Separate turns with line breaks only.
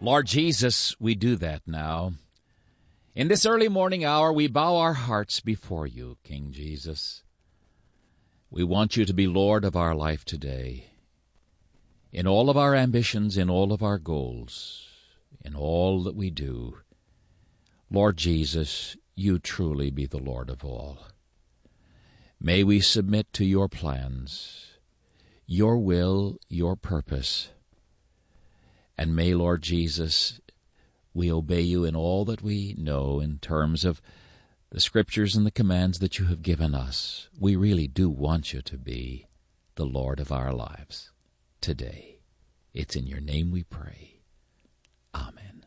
Lord Jesus, we do that now. In this early morning hour, we bow our hearts before you, King Jesus. We want you to be Lord of our life today. In all of our ambitions, in all of our goals, in all that we do, Lord Jesus, you truly be the Lord of all. May we submit to your plans, your will, your purpose, and may, Lord Jesus, we obey you in all that we know in terms of the Scriptures and the commands that you have given us. We really do want you to be the Lord of our lives today. It's in your name we pray. Amen.